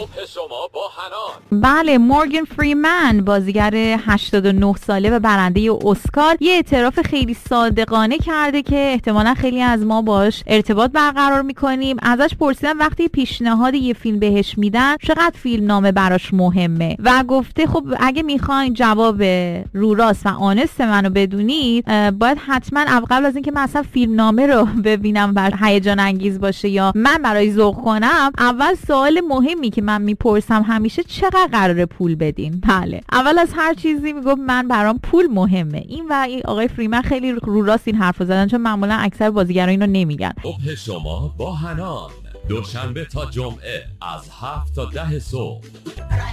صبح شما با حنان. بله، مورگان فریمن بازیگر 89 ساله و برنده اسکار یه اعتراف خیلی صادقانه کرده که احتمالا خیلی از ما باش ارتباط برقرار میکنیم. ازش پرسیدم وقتی پیشنهاد یه فیلم بهش میدن چقدر فیلم نامه براش مهمه و گفته خب اگه میخواین جواب رو راست و آنست منو بدونید باید حتما قبل از اینکه من اصلا فیلم نامه رو ببینم و هیجان انگیز باشه یا من برای ذوق کنم، اول سوال مهمی که من میپرسم همیشه چقدر قراره پول بدین. بله، اول از هر چیزی میگفت من برام پول مهمه. این و این آقای فریمن خیلی رو راست این حرفو زدن، چون معمولا اکثر بازیگرا اینو نمیگن. صبح شما با حنان، دوشنبه تا جمعه از 7 تا 10 صبح.